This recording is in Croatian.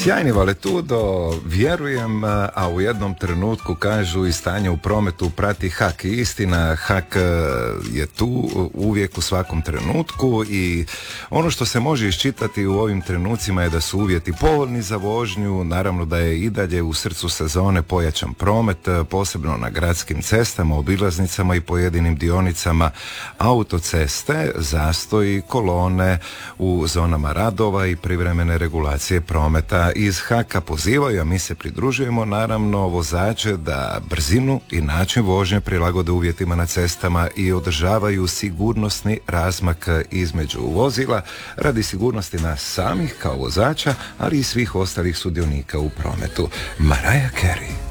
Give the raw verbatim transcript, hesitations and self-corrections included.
Sjajni Valetudo, vjerujem, a u jednom trenutku kažu i stanje u prometu prati Hak. I istina, Hak je tu uvijek u svakom trenutku i ono što se može iščitati u ovim trenucima je da su uvjeti povoljni za vožnju, naravno da je i dalje u srcu sezone pojačan promet, posebno na gradskim cestama, obilaznicama i pojedinim dionicama autoceste, zastoji, kolone u zonama radova i privremene regulacije prometa. Iz Haka pozivaju, a mi se pridružujemo, naravno, vozače da brzinu i način vožnje prilagode uvjetima na cestama i održavaju sigurnosni razmak između vozila radi sigurnosti nas samih kao vozača, ali i svih ostalih sudionika u prometu. Mariah Carey.